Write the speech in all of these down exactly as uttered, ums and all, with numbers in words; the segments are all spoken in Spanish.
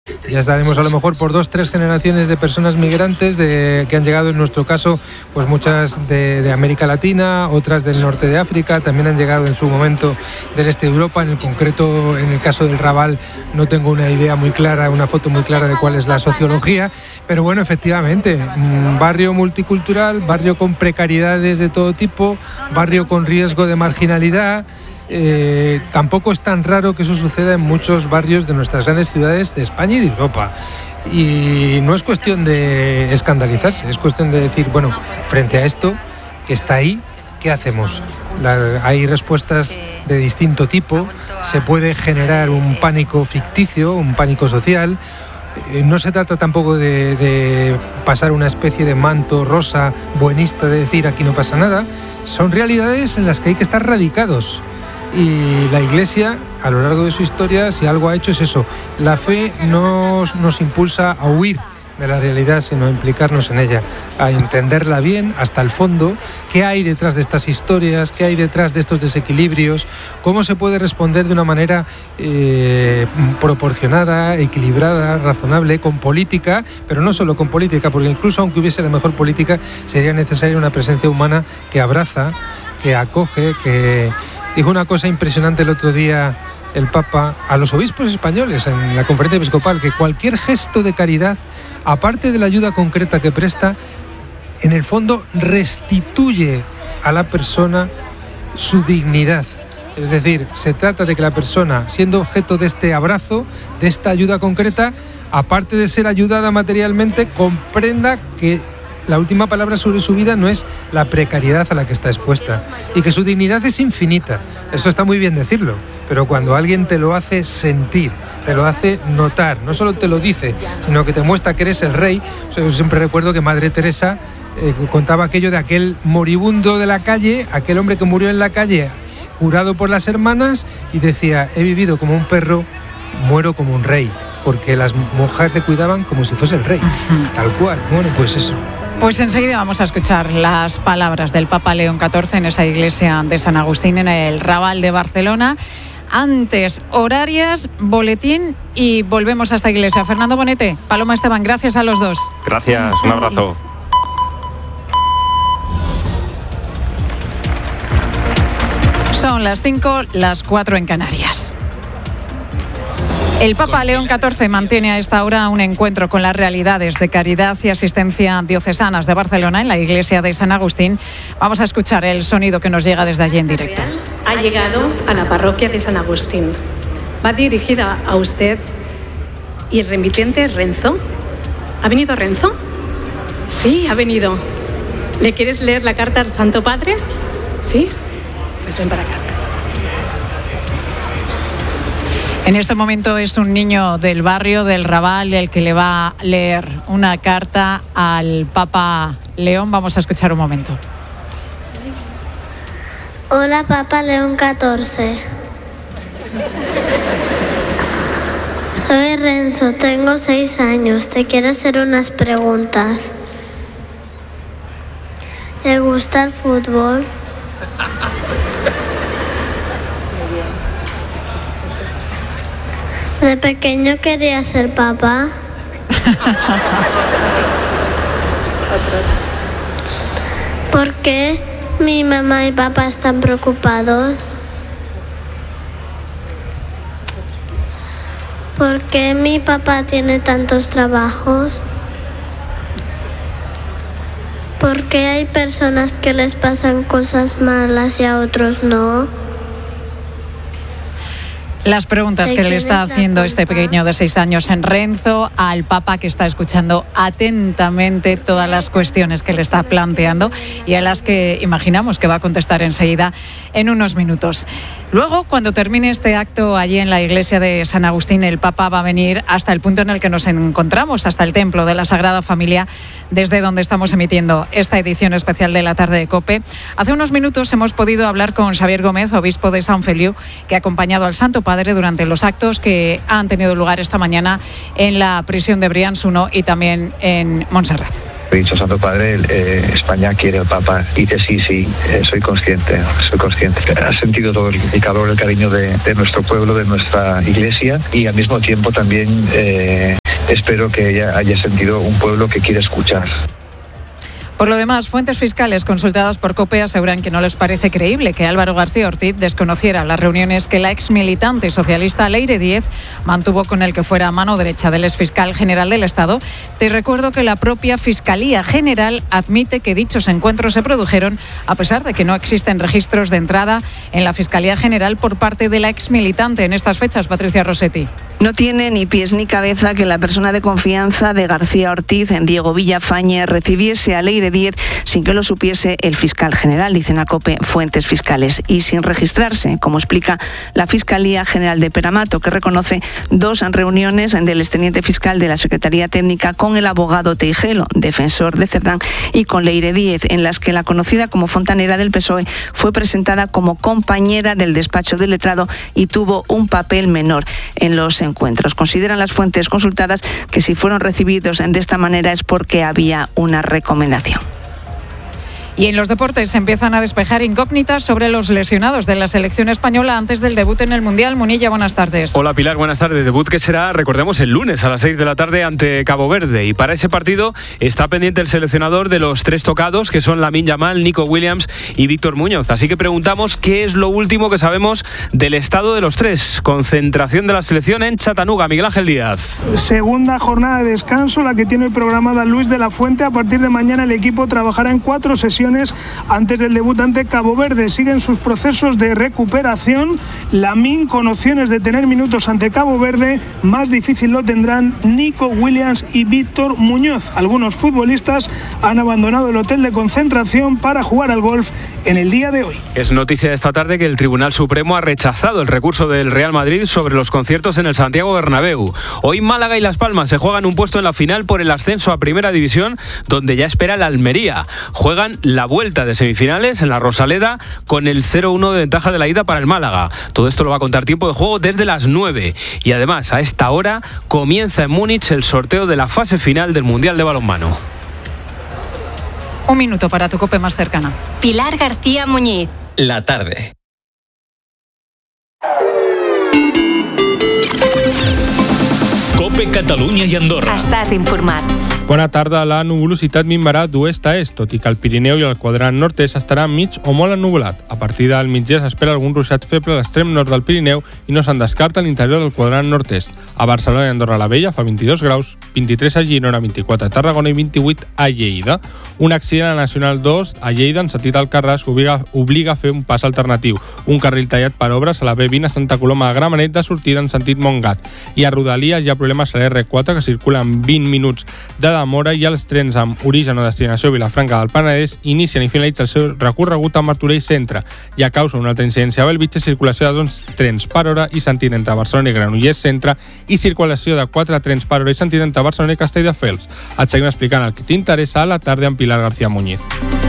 Ya estaremos a lo mejor por dos, tres generaciones de personas migrantes de, que han llegado, en nuestro caso, pues muchas de, de América Latina, otras del norte de África, también han llegado en su momento del este de Europa. En el concreto, en el caso del Raval, no tengo una idea muy clara, una foto muy clara de cuál es la sociología, pero bueno, efectivamente, un barrio multicultural, barrio con precariedades de todo tipo, barrio con riesgo de marginalidad. Eh, tampoco es tan raro que eso suceda en muchos barrios de nuestras grandes ciudades de España y de Europa. Y no es cuestión de escandalizarse, es cuestión de decir, bueno, frente a esto que está ahí, ¿qué hacemos? La, hay respuestas de distinto tipo, se puede generar un pánico ficticio, un pánico social. Eh, no se trata tampoco de, de pasar una especie de manto rosa buenista de decir aquí no pasa nada. Son realidades en las que hay que estar radicados. Y la Iglesia, a lo largo de su historia, si algo ha hecho es eso. La fe nos, nos impulsa a huir de la realidad, sino a implicarnos en ella, a entenderla bien hasta el fondo, qué hay detrás de estas historias, qué hay detrás de estos desequilibrios, cómo se puede responder de una manera eh, proporcionada, equilibrada, razonable, con política, pero no solo con política, porque incluso aunque hubiese la mejor política, sería necesaria una presencia humana que abraza, que acoge, que... Dijo una cosa impresionante el otro día el Papa a los obispos españoles en la conferencia episcopal, que cualquier gesto de caridad, aparte de la ayuda concreta que presta, en el fondo restituye a la persona su dignidad. Es decir, se trata de que la persona, siendo objeto de este abrazo, de esta ayuda concreta, aparte de ser ayudada materialmente, comprenda que la última palabra sobre su vida no es la precariedad a la que está expuesta y que su dignidad es infinita. Eso está muy bien decirlo, pero cuando alguien te lo hace sentir, te lo hace notar, no solo te lo dice, sino que te muestra que eres el rey. Yo siempre recuerdo que Madre Teresa eh, contaba aquello de aquel moribundo de la calle, aquel hombre que murió en la calle, curado por las hermanas, y decía: he vivido como un perro, muero como un rey, porque las monjas le cuidaban como si fuese el rey, tal cual. Bueno, pues eso. Pues enseguida vamos a escuchar las palabras del Papa León catorce en esa iglesia de San Agustín, en el Raval de Barcelona. Antes, horarias, boletín y volvemos a esta iglesia. Fernando Bonete, Paloma Esteban, gracias a los dos. Gracias, un abrazo. Son las cinco, las cuatro en Canarias. El Papa León catorce mantiene a esta hora un encuentro con las realidades de caridad y asistencia diocesanas de Barcelona en la iglesia de San Agustín. Vamos a escuchar el sonido que nos llega desde allí en directo. Ha llegado a la parroquia de San Agustín. Va dirigida a usted y el remitente Renzo. ¿Ha venido Renzo? Sí, ha venido. ¿Le quieres leer la carta al Santo Padre? ¿Sí? Pues ven para acá. En este momento es un niño del barrio del Raval el que le va a leer una carta al Papa León. Vamos a escuchar un momento. Hola, Papa León catorce. Soy Renzo, tengo seis años. Te quiero hacer unas preguntas. ¿Le gusta el fútbol? De pequeño quería ser papá. ¿Por qué mi mamá y papá están preocupados? ¿Por qué mi papá tiene tantos trabajos? ¿Por qué hay personas que les pasan cosas malas y a otros no? Las preguntas que le está haciendo este pequeño de seis años en Renzo al Papa, que está escuchando atentamente todas las cuestiones que le está planteando y a las que imaginamos que va a contestar enseguida en unos minutos. Luego, cuando termine este acto allí en la iglesia de San Agustín, el Papa va a venir hasta el punto en el que nos encontramos, hasta el templo de la Sagrada Familia, desde donde estamos emitiendo esta edición especial de la tarde de COPE. Hace unos minutos hemos podido hablar con Xavier Gómez, obispo de Sant Feliu, que ha acompañado al Santo Padre durante los actos que han tenido lugar esta mañana en la prisión de Brians uno y también en Montserrat. He dicho, Santo Padre, eh, España quiere al Papa. Y dice, sí, sí, eh, soy consciente, soy consciente. Ha sentido todo el, el calor, el cariño de, de nuestro pueblo, de nuestra iglesia, y al mismo tiempo también eh, espero que ella haya sentido un pueblo que quiere escuchar. Por lo demás, fuentes fiscales consultadas por COPE aseguran que no les parece creíble que Álvaro García Ortiz desconociera las reuniones que la ex militante socialista Leire Díez mantuvo con el que fuera mano derecha del exfiscal general del Estado. Te recuerdo que la propia Fiscalía General admite que dichos encuentros se produjeron a pesar de que no existen registros de entrada en la Fiscalía General por parte de la ex militante en estas fechas. Patricia Rossetti. No tiene ni pies ni cabeza que la persona de confianza de García Ortiz, en Diego Villafañe, recibiese a Leire Díez sin que lo supiese el fiscal general, dicen a COPE fuentes fiscales, y sin registrarse, como explica la Fiscalía General de Peramato, que reconoce dos reuniones del exteniente fiscal de la Secretaría Técnica con el abogado Teijelo, defensor de Cerdán, y con Leire Díez, en las que la conocida como fontanera del P S O E fue presentada como compañera del despacho del letrado y tuvo un papel menor en los encuentros. Consideran las fuentes consultadas que si fueron recibidos de esta manera es porque había una recomendación. Y en los deportes se empiezan a despejar incógnitas sobre los lesionados de la selección española antes del debut en el Mundial. Munilla, buenas tardes. Hola Pilar, buenas tardes. Debut que será, recordemos, el lunes a las seis de la tarde ante Cabo Verde. Y para ese partido está pendiente el seleccionador de los tres tocados, que son Lamine Yamal, Nico Williams y Víctor Muñoz. Así que preguntamos qué es lo último que sabemos del estado de los tres. Concentración de la selección en Chattanooga. Miguel Ángel Díaz. Segunda jornada de descanso, la que tiene programada Luis de la Fuente. A partir de mañana el equipo trabajará en cuatro sesiones antes del debut ante Cabo Verde. Siguen sus procesos de recuperación. Lamine con opciones de tener minutos ante Cabo Verde. Más difícil lo tendrán Nico Williams y Víctor Muñoz. Algunos futbolistas han abandonado el hotel de concentración para jugar al golf en el día de hoy. Es noticia de esta tarde que el Tribunal Supremo ha rechazado el recurso del Real Madrid sobre los conciertos en el Santiago Bernabéu. Hoy Málaga y Las Palmas se juegan un puesto en la final por el ascenso a Primera División, donde ya espera la Almería. Juegan la vuelta de semifinales en la Rosaleda con el cero uno de ventaja de la ida para el Málaga. Todo esto lo va a contar Tiempo de Juego desde las nueve. Y además, a esta hora comienza en Múnich el sorteo de la fase final del Mundial de Balonmano. Un minuto para tu COPE más cercana. Pilar García Muñiz. La tarde. COPE Catalunya i Andorra. Estàs informat. Bona tarda. La nuvolositat minvarà d'oest a est, tot i que el Pirineu i el quadrant nord-est estarà mig o molt ennuvolat. A partir del migdia s'espera algun ruixat feble a l'extrem nord del Pirineu i no se'n descarta a l'interior del quadrant nord-est. A Barcelona i Andorra la Vella fa vint-i-dos graus, vint-i-tres a Girona, vint-i-quatre a Tarragona i vint-i-vuit a Lleida. Un accident a la Nacional dos a Lleida en sentit al Carràs obliga, obliga a fer un pas alternatiu. Un carril tallat per obres a la B vint a Santa Coloma a Gramenet de sortida en sentit Montgat. I a Rodalies hi ha problemes a l'R quatre que circula en vint minuts de demora i els trens amb origen o destinació Vilafranca del Penedès inicien i finalitzen el seu recorregut a Martorell Centre i a causa d'una altra incidència a Bellvitge circulació de dos trens per hora i sentit entre Barcelona i Granollers Centre i circulació de quatre trens per hora i sentit entre Barcelona i Castelldefels. Et seguim explicant el que t'interessa a la tarda amb Pilar García Muñiz.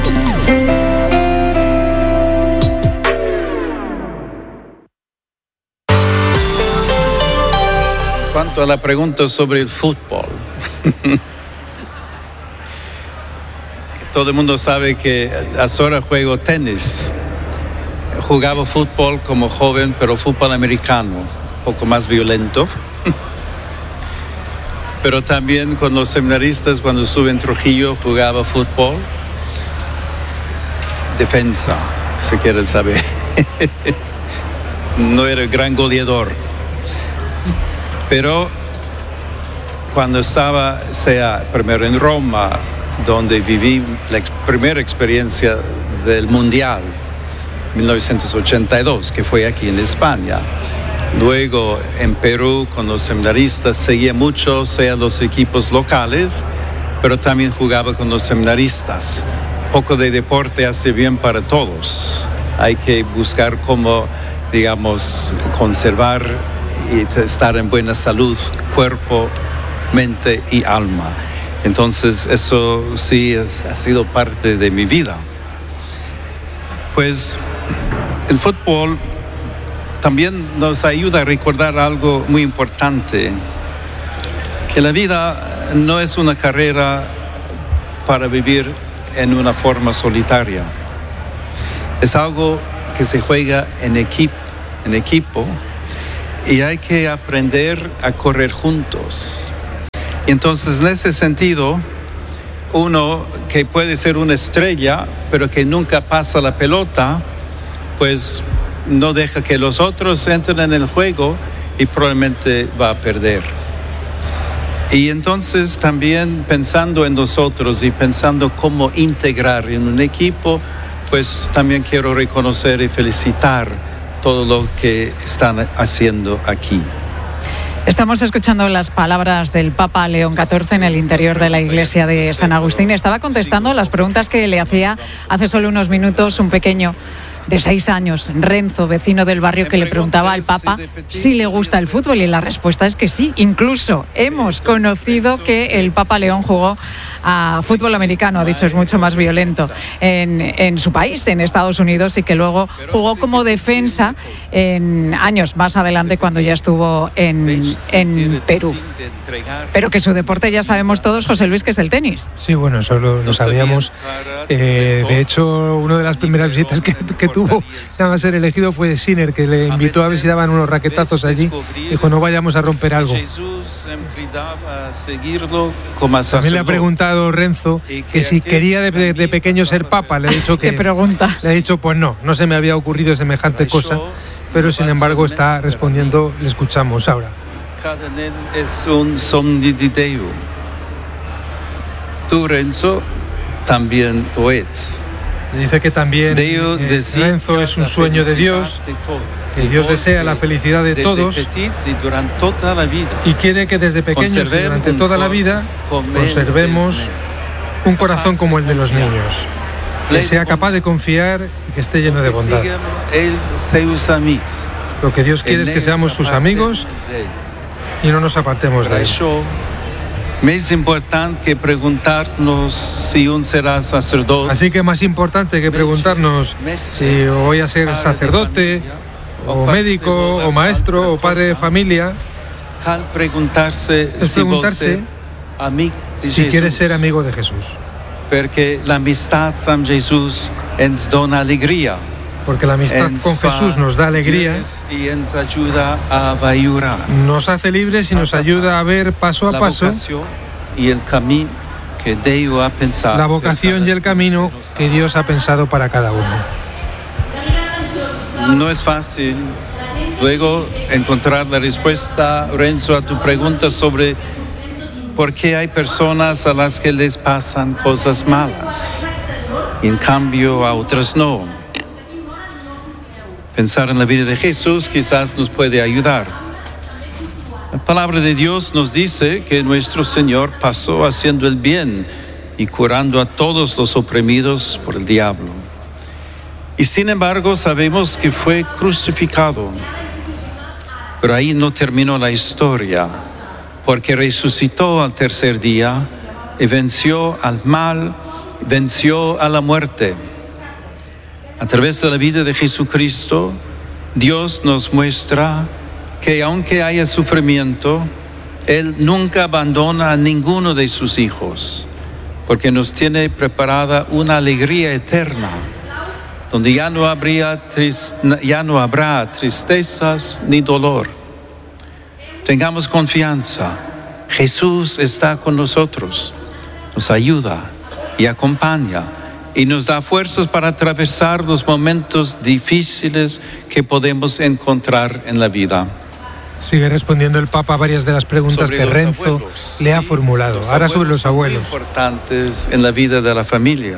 Cuanto a la pregunta sobre el fútbol, todo el mundo sabe que ahora juego tenis. Jugaba fútbol como joven, pero fútbol americano, un poco más violento. Pero también con los seminaristas, cuando estuve en Trujillo, jugaba fútbol. Defensa, si quieren saber. No era gran goleador. Pero cuando estaba, sea primero en Roma, donde viví la ex- primera experiencia del Mundial, mil novecientos ochenta y dos, que fue aquí en España. Luego en Perú con los seminaristas seguía mucho, sea los equipos locales, pero también jugaba con los seminaristas. Poco de deporte hace bien para todos. Hay que buscar cómo, digamos, conservar y estar en buena salud, cuerpo, mente y alma. Entonces eso sí es, ha sido parte de mi vida. Pues el fútbol también nos ayuda a recordar algo muy importante, que la vida no es una carrera para vivir en una forma solitaria. Es algo que se juega en equipo, en equipo y hay que aprender a correr juntos. Y entonces, en ese sentido, uno que puede ser una estrella, pero que nunca pasa la pelota, pues no deja que los otros entren en el juego y probablemente va a perder. Y entonces también pensando en nosotros y pensando cómo integrar en un equipo, pues también quiero reconocer y felicitar todo lo que están haciendo aquí. Estamos escuchando las palabras del Papa León catorce en el interior de la iglesia de San Agustín. Estaba contestando las preguntas que le hacía hace solo unos minutos un pequeño de seis años, Renzo, vecino del barrio, que le preguntaba al Papa si le gusta el fútbol, y la respuesta es que sí. Incluso hemos conocido que el Papa León jugó a fútbol americano, ha dicho es mucho más violento, en, en su país, en Estados Unidos, y que luego jugó como defensa en años más adelante cuando ya estuvo en, en Perú. Pero que su deporte ya sabemos todos, José Luis, que es el tenis. Sí, bueno, eso lo, lo sabíamos. Eh, de hecho, una de las primeras visitas que, que tuvo a ser elegido fue Sinner, que le invitó a ver si daban unos raquetazos allí. Dijo, no vayamos a romper algo. También le ha preguntado Renzo que si quería de, de, de pequeño ser papa. Le ha dicho que... ¿Qué pregunta? Le ha dicho, pues no, no se me había ocurrido semejante cosa, pero sin embargo está respondiendo, le escuchamos ahora. Cada nen es un somni di Dio. Tú, Renzo, también lo es. Dice que también eh, Renzo es un sueño de Dios, que Dios desea la felicidad de todos y quiere que desde pequeños y durante toda la vida conservemos un corazón como el de los niños, que sea capaz de confiar y que esté lleno de bondad. Lo que Dios quiere es que seamos sus amigos y no nos apartemos de él. Es importante que preguntarnos si un será sacerdote. Así que más importante que preguntarnos si voy a ser sacerdote, o médico, o maestro, o padre de familia, preguntarse es preguntarse si quieres ser amigo de Jesús. Porque la amistad con Jesús nos da alegría. Porque la amistad con Jesús nos da alegría, nos hace libres y nos ayuda a ver paso a paso la vocación y el camino que Dios ha pensado para cada uno. No es fácil luego encontrar la respuesta, Renzo, a tu pregunta sobre por qué hay personas a las que les pasan cosas malas y en cambio a otras no. Pensar en la vida de Jesús quizás nos puede ayudar. La palabra de Dios nos dice que nuestro Señor pasó haciendo el bien y curando a todos los oprimidos por el diablo. Y sin embargo sabemos que fue crucificado. Pero ahí no terminó la historia, porque resucitó al tercer día y venció al mal, venció a la muerte. A través de la vida de Jesucristo, Dios nos muestra que aunque haya sufrimiento, Él nunca abandona a ninguno de sus hijos, porque nos tiene preparada una alegría eterna, donde ya no, habría, ya no habrá tristezas ni dolor. Tengamos confianza, Jesús está con nosotros, nos ayuda y acompaña, y nos da fuerzas para atravesar los momentos difíciles que podemos encontrar en la vida. Sigue respondiendo el Papa a varias de las preguntas sobre que Renzo abuelos, le ha formulado. Sí, ahora sobre los abuelos. Son muy importantes en la vida de la familia.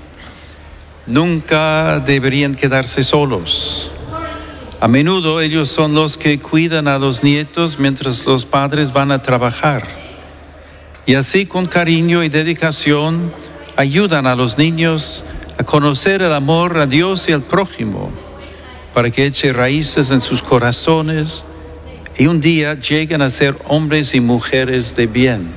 Nunca deberían quedarse solos. A menudo ellos son los que cuidan a los nietos mientras los padres van a trabajar. Y así, con cariño y dedicación, ayudan a los niños a conocer el amor a Dios y al prójimo, para que eche raíces en sus corazones y un día lleguen a ser hombres y mujeres de bien.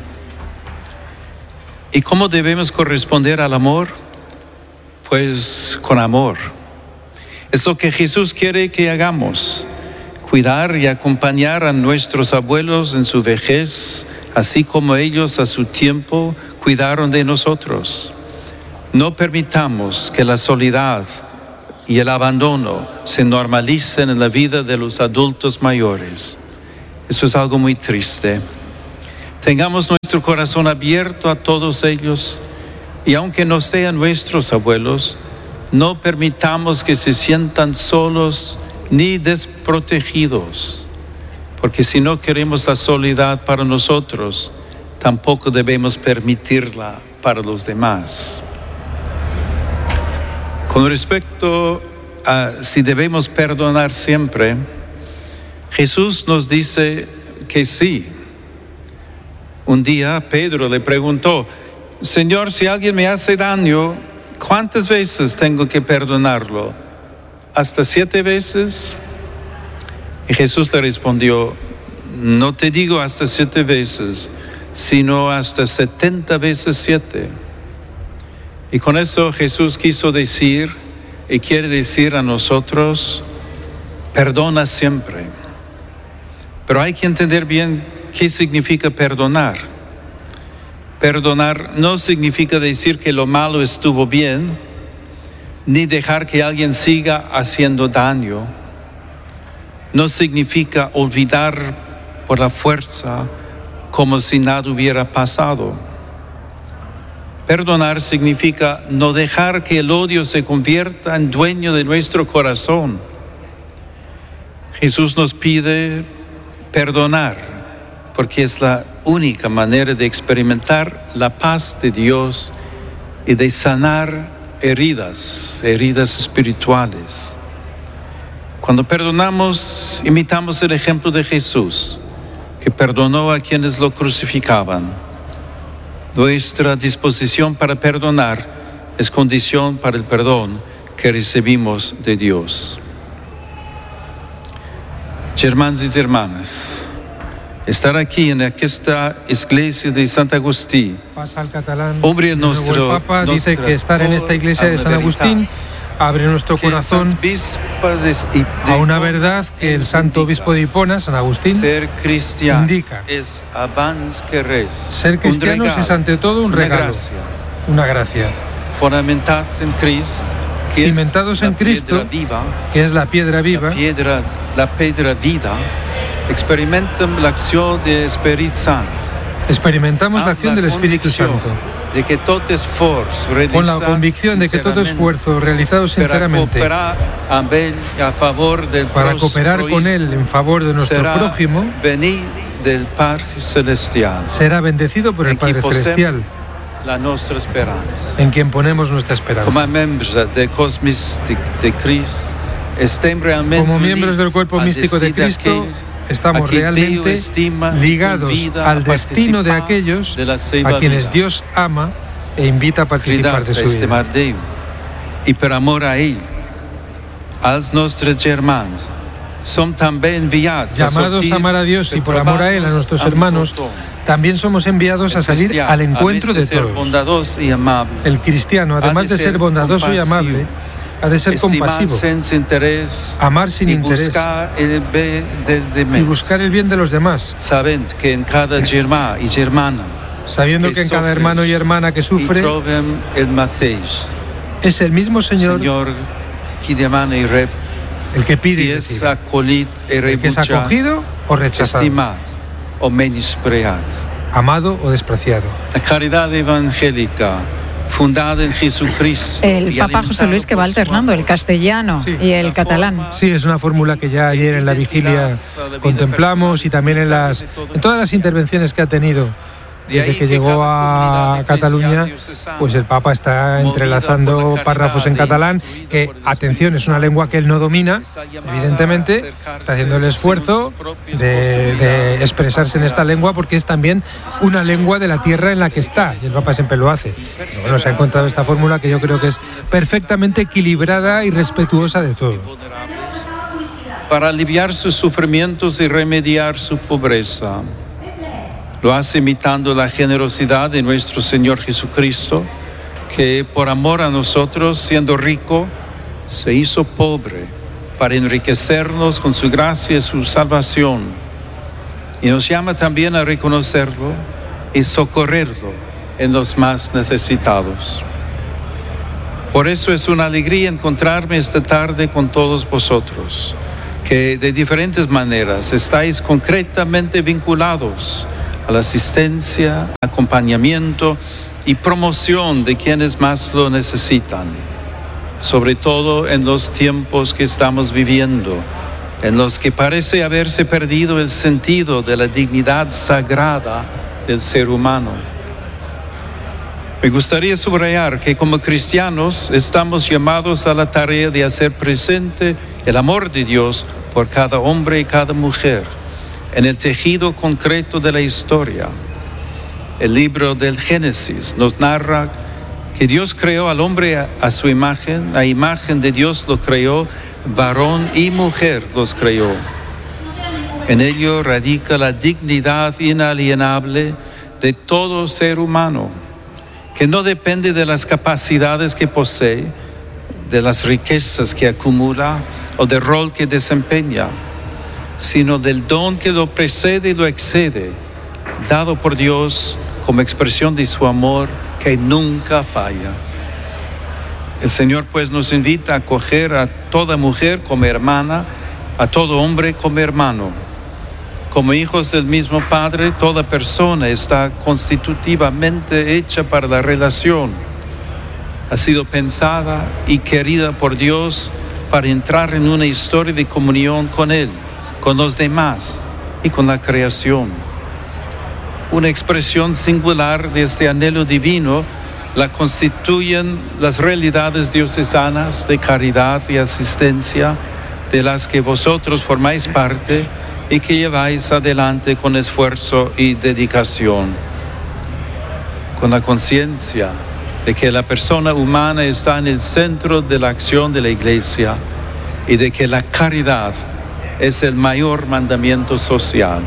¿Y cómo debemos corresponder al amor? Pues con amor. Es lo que Jesús quiere que hagamos, cuidar y acompañar a nuestros abuelos en su vejez, así como ellos a su tiempo cuidaron de nosotros. No permitamos que la soledad y el abandono se normalicen en la vida de los adultos mayores. Eso es algo muy triste. Tengamos nuestro corazón abierto a todos ellos y aunque no sean nuestros abuelos, no permitamos que se sientan solos ni desprotegidos, porque si no queremos la soledad para nosotros, tampoco debemos permitirla para los demás. Con respecto a si debemos perdonar siempre, Jesús nos dice que sí. Un día Pedro le preguntó: Señor, si alguien me hace daño, ¿cuántas veces tengo que perdonarlo? ¿Hasta siete veces? Y Jesús le respondió: no te digo hasta siete veces, sino hasta setenta veces siete. Y con eso Jesús quiso decir y quiere decir a nosotros: perdona siempre. Pero hay que entender bien qué significa perdonar. Perdonar no significa decir que lo malo estuvo bien, ni dejar que alguien siga haciendo daño. No significa olvidar por la fuerza como si nada hubiera pasado. Perdonar significa no dejar que el odio se convierta en dueño de nuestro corazón. Jesús nos pide perdonar, porque es la única manera de experimentar la paz de Dios y de sanar heridas, heridas espirituales. Cuando perdonamos, imitamos el ejemplo de Jesús, que perdonó a quienes lo crucificaban. Nuestra disposición para perdonar es condición para el perdón que recibimos de Dios. Hermanos y hermanas, estar aquí en esta iglesia de Sant Agustí, pasa al catalán. Hombre nuestro, el Papa dice que estar en esta iglesia de San Agustín abre nuestro corazón a una verdad que el santo obispo de Hipona, San Agustín, indica. Ser cristianos es ante todo un regalo, una gracia. Fundamentados en Cristo, cimentados en Cristo, que es la piedra viva, la piedra, la piedra vida, experimentan la acción del Espíritu Santo. Experimentamos la acción del Espíritu Santo. De que todo esfuerzo con la convicción de que todo esfuerzo realizado sinceramente para cooperar, a favor del para cooperar con Él en favor de nuestro prójimo del Padre Celestial, será bendecido por el Padre Celestial, la nuestra esperanza. En quien ponemos nuestra esperanza. Como miembros del cuerpo místico de Cristo, como miembros del cuerpo místico de Cristo, estamos realmente ligados al destino de aquellos a quienes Dios ama e invita a participar de su vida. Y por amor a Él, als nuestros hermanos, son también enviados llamados a amar a Dios, y por amor a Él, a nuestros hermanos, también somos enviados a salir al encuentro de todos. El cristiano, además de ser bondadoso y amable, ha de ser compasivo, amar sin interés y buscar el bien de los demás, sabiendo que en cada hermano y hermana, sabiendo que en cada hermano y hermana que sufre es el mismo Señor el que pide y recibe, el que es acogido o rechazado, amado o despreciado. La caridad evangélica fundada en Jesucristo. El Papa José Luis, que va alternando el castellano sí, y el catalán. Sí, es una fórmula que ya ayer en la vigilia contemplamos y también en las en todas las intervenciones que ha tenido desde que llegó a Cataluña, pues el Papa está entrelazando párrafos en catalán, que, atención, es una lengua que él no domina, evidentemente, está haciendo el esfuerzo de, de expresarse en esta lengua porque es también una lengua de la tierra en la que está, y el Papa siempre lo hace. Pero bueno, se ha encontrado esta fórmula que yo creo que es perfectamente equilibrada y respetuosa de todo. Para aliviar sus sufrimientos y remediar su pobreza. Lo hace imitando la generosidad de nuestro Señor Jesucristo, que por amor a nosotros, siendo rico, se hizo pobre para enriquecernos con su gracia y su salvación. Y nos llama también a reconocerlo y socorrerlo en los más necesitados. Por eso es una alegría encontrarme esta tarde con todos vosotros, que de diferentes maneras estáis concretamente vinculados a la asistencia, acompañamiento y promoción de quienes más lo necesitan, sobre todo en los tiempos que estamos viviendo, en los que parece haberse perdido el sentido de la dignidad sagrada del ser humano. Me gustaría subrayar que como cristianos estamos llamados a la tarea de hacer presente el amor de Dios por cada hombre y cada mujer en el tejido concreto de la historia. El libro del Génesis nos narra que Dios creó al hombre a, a su imagen, a imagen de Dios lo creó, varón y mujer los creó. En ello radica la dignidad inalienable de todo ser humano, que no depende de las capacidades que posee, de las riquezas que acumula o del rol que desempeña, sino del don que lo precede y lo excede, dado por Dios como expresión de su amor que nunca falla. El Señor pues nos invita a acoger a toda mujer como hermana, a todo hombre como hermano. Como hijos del mismo Padre, toda persona está constitutivamente hecha para la relación. Ha sido pensada y querida por Dios para entrar en una historia de comunión con Él, con los demás y con la creación. Una expresión singular de este anhelo divino la constituyen las realidades diocesanas de caridad y asistencia de las que vosotros formáis parte y que lleváis adelante con esfuerzo y dedicación. Con la conciencia de que la persona humana está en el centro de la acción de la Iglesia y de que la caridad es el mayor mandamiento social.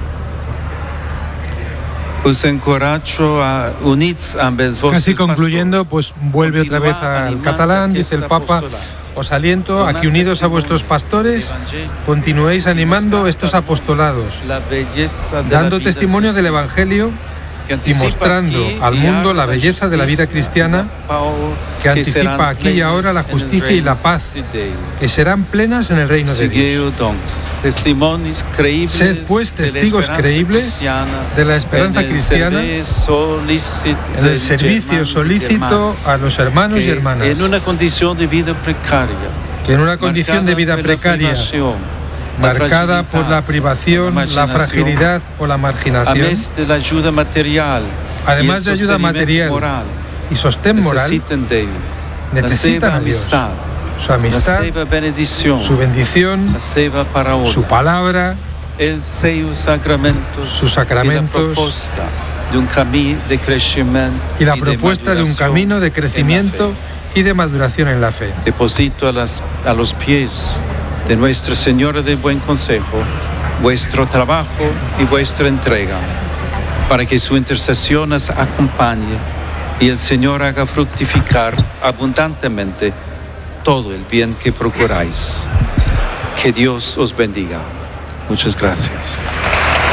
Os encorajo a unir ambas voces. Casi concluyendo, pues vuelve otra vez al catalán, dice el Papa. Os aliento a que, unidos a vuestros pastores, continuéis animando estos apostolados, dando testimonio del Evangelio y mostrando al mundo la belleza de la vida cristiana que anticipa aquí y ahora la justicia y la paz, que serán plenas en el reino de Dios. Sed pues testigos creíbles de la esperanza cristiana en el servicio solícito a los hermanos y hermanas, en una condición de vida precaria, que en una condición de vida precaria marcada por la privación, la fragilidad o la marginación, además de ayuda material y sostén moral, necesitan a Dios, su amistad, su bendición, su palabra, sus sacramentos y la propuesta de un camino de crecimiento y de maduración en la fe. Deposito a, las, a los pies de Nuestra Señora del Buen Consejo vuestro trabajo y vuestra entrega, para que su intercesión nos acompañe y el Señor haga fructificar abundantemente todo el bien que procuráis. Que Dios os bendiga. Muchas gracias.